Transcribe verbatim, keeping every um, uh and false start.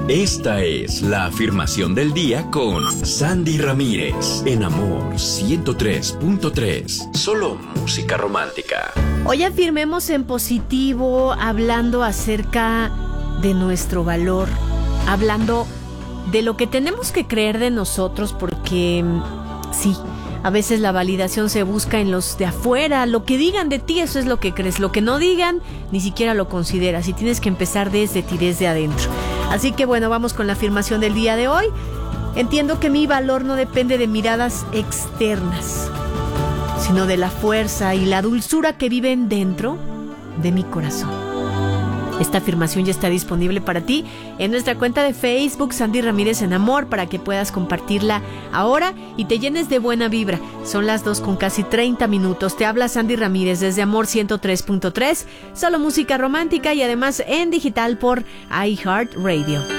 Esta es la afirmación del día con Sandy Ramírez en Amor ciento tres punto tres. Solo música romántica. Hoy afirmemos en positivo, hablando acerca de nuestro valor, hablando de lo que tenemos que creer de nosotros, porque sí, a veces la validación se busca en los de afuera. Lo que digan de ti, eso es lo que crees. Lo que no digan, ni siquiera lo consideras. Y tienes que empezar desde ti, desde adentro. Así que bueno, vamos con la afirmación del día de hoy. Entiendo que mi valor no depende de miradas externas, sino de la fuerza y la dulzura que viven dentro de mi corazón. Esta afirmación ya está disponible para ti en nuestra cuenta de Facebook, Sandy Ramírez en Amor, para que puedas compartirla ahora y te llenes de buena vibra. Son las dos con casi treinta minutos. Te habla Sandy Ramírez desde Amor ciento tres punto tres, solo música romántica y además en digital por iHeartRadio.